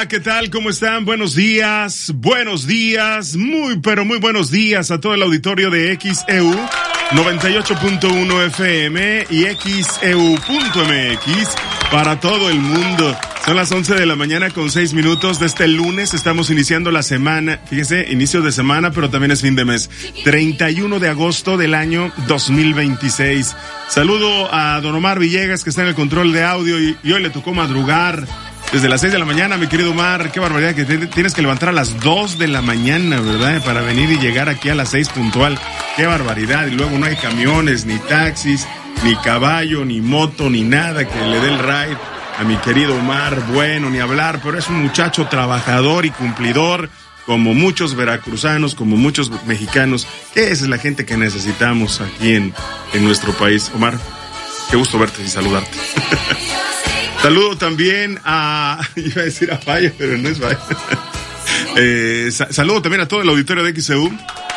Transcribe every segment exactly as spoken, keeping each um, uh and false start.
Hola, ¿qué tal? ¿Cómo están? Buenos días, buenos días, muy pero muy buenos días a todo el auditorio de X E U noventa y ocho punto uno F M y X E U punto M X para todo el mundo. Son las once de la mañana con seis minutos de este lunes. Estamos iniciando la semana, fíjese, inicio de semana, pero también es fin de mes. treinta y uno de agosto del año dos mil veintiséis. Saludo a don Omar Villegas, que está en el control de audio y, y hoy le tocó madrugar desde las seis de la mañana, mi querido Omar. Qué barbaridad que te, tienes que levantar a las dos de la mañana, ¿verdad? Para venir y llegar aquí a las seis puntual. Qué barbaridad. Y luego no hay camiones, ni taxis, ni caballo, ni moto, ni nada que le dé el ride a mi querido Omar. Bueno, ni hablar, pero es un muchacho trabajador y cumplidor, como muchos veracruzanos, como muchos mexicanos, que esa es la gente que necesitamos aquí en, en nuestro país. Omar, qué gusto verte y saludarte. Saludo también a, iba a decir a Fallo, pero no es Fallo. eh, sa- saludo también a todo el auditorio de X E U.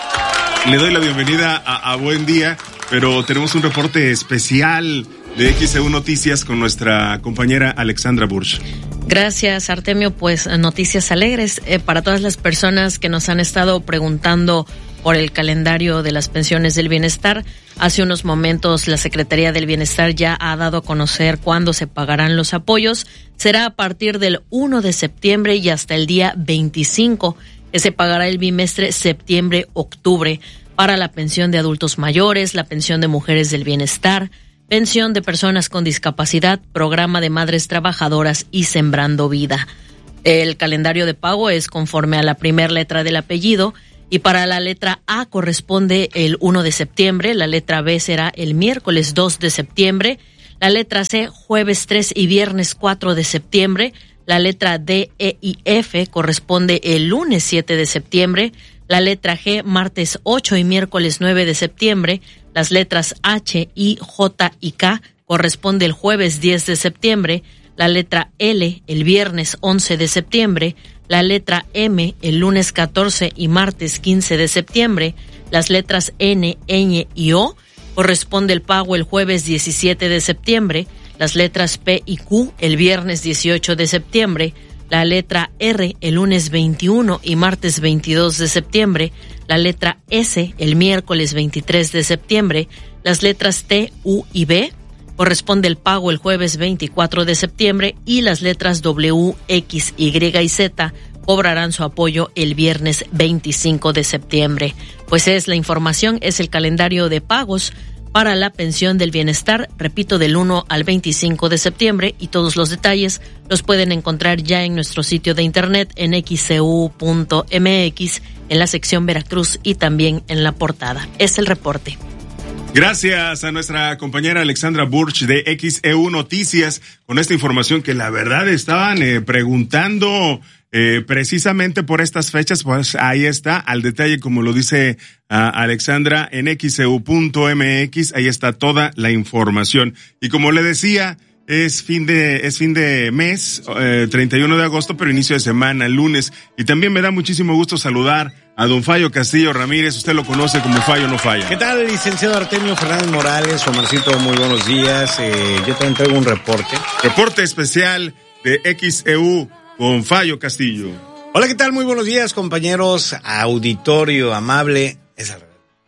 Le doy la bienvenida a, a Buen Día, pero tenemos un reporte especial de X E U Noticias con nuestra compañera Alexandra Burch. Gracias, Artemio. Pues noticias alegres eh, para todas las personas que nos han estado preguntando por el calendario de las pensiones del bienestar. Hace unos momentos la Secretaría del Bienestar ya ha dado a conocer cuándo se pagarán los apoyos. Será a partir del uno de septiembre y hasta el día veinticinco, que se pagará el bimestre septiembre-octubre para la pensión de adultos mayores, la pensión de mujeres del bienestar, pensión de personas con discapacidad, programa de madres trabajadoras y Sembrando Vida. El calendario de pago es conforme a la primera letra del apellido y para la letra A corresponde el uno de septiembre, la letra B será el miércoles dos de septiembre, la letra C jueves tres y viernes cuatro de septiembre, la letra D, E y F corresponde el lunes siete de septiembre, la letra G martes ocho y miércoles nueve de septiembre, las letras H, I, J y K corresponde el jueves diez de septiembre, la letra L el viernes once de septiembre, la letra M el lunes catorce y martes quince de septiembre, las letras N, Ñ y O corresponde el pago el jueves diecisiete de septiembre, las letras P y Q el viernes dieciocho de septiembre, la letra R el lunes veintiuno y martes veintidós de septiembre, la letra S el miércoles veintitrés de septiembre, las letras T, U y B corresponde el pago el jueves veinticuatro de septiembre y las letras W, X, Y y Z cobrarán su apoyo el viernes veinticinco de septiembre. Pues es la información, es el calendario de pagos para la pensión del bienestar, repito, del uno al veinticinco de septiembre, y todos los detalles los pueden encontrar ya en nuestro sitio de internet en X E U punto M X, en la sección Veracruz y también en la portada. Es el reporte. Gracias a nuestra compañera Alexandra Burch de X E U Noticias con esta información que la verdad estaban eh, preguntando eh, precisamente por estas fechas. Pues ahí está, al detalle como lo dice uh, Alexandra en X E U punto M X, ahí está toda la información. Y como le decía, es fin de es fin de mes, eh, treinta y uno de agosto, pero inicio de semana, lunes. Y también me da muchísimo gusto saludar a don Fallo Castillo Ramírez. Usted lo conoce como Fallo No Falla. ¿Qué tal, licenciado Artemio Fernández Morales? Omarcito, muy buenos días. Eh, yo también traigo un reporte. Reporte especial de X E U con Fallo Castillo. Hola, ¿qué tal? Muy buenos días, compañeros. Auditorio amable. Es al revés.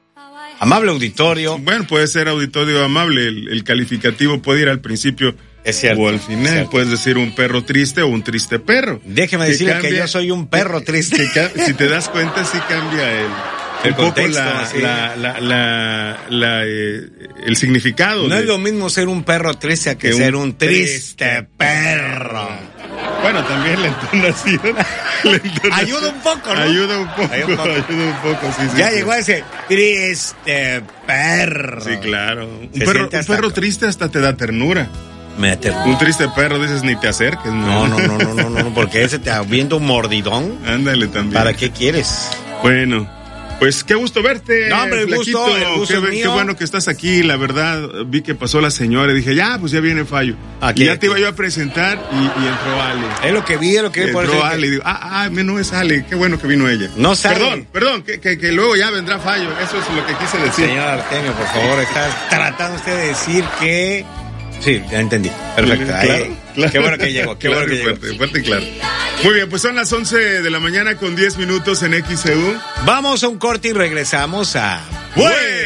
Amable auditorio. Bueno, puede ser auditorio amable. El, el calificativo puede ir al principio es cierto, o al final. Puedes decir un perro triste o un triste perro. Déjeme decirle cambia, que yo soy un perro triste. Que, si te das cuenta, sí cambia el, el un contexto, poco la, sí. la, la, la, la, eh, el significado. No de, es lo mismo ser un perro triste que, que ser un, un triste, triste perro. Bueno, también la entonación, la entonación ayuda un poco, ¿no? Ayuda un poco, ayuda un poco, ayuda un poco sí, sí, ya sí. llegó ese triste perro. Sí, claro. Un perro, un perro triste hasta te da ternura. Me da ternura. Un triste perro dices ni te acerques. No, no, no, no, no, no, no porque ese te avienta un mordidón. Ándale también. ¿Para qué quieres? Bueno, pues qué gusto verte. No, hombre, el Flaquito. gusto, el gusto qué, es mío. Qué bueno que estás aquí, la verdad. Vi que pasó la señora y dije, ya, pues ya viene Fallo. Aquí, y ya aquí. te iba yo a presentar y, y entró Ale. Es lo que vi, es lo que vi. Entró por Ale que... y digo, ah, ah, no es Ale, qué bueno que vino ella. No sale. Perdón, perdón, que, que, que luego ya vendrá Fallo. Eso es lo que quise decir. Señor Artemio, por favor, está tratando usted de decir que Sí, ya entendí. Perfecto. Claro, Ahí. claro. Qué bueno que llegó, qué Claro bueno que y llegó. fuerte, fuerte y claro. Muy bien, pues son las once de la mañana con diez minutos en X E U. Vamos a un corte y regresamos a... ¡Buen